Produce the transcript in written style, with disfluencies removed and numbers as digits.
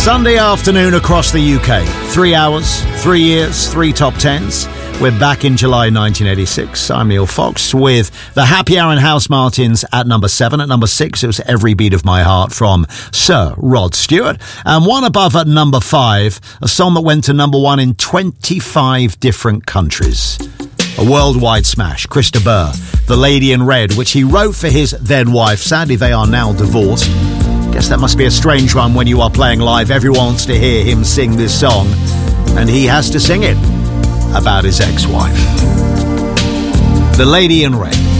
Sunday afternoon across the UK. 3 hours, 3 years, 3 top tens. We're back in July 1986. I'm Neil Fox with the Happy Hour and House Martins at number 7. At number 6, it was Every Beat of My Heart from Sir Rod Stewart. And one above at number 5, a song that went to number 1 in 25 different countries. A worldwide smash, Chris de Burgh, The Lady in Red, which he wrote for his then wife. Sadly, they are now divorced. Guess that must be a strange one when you are playing live. Everyone wants to hear him sing this song, and he has to sing it about his ex-wife. The Lady in Red.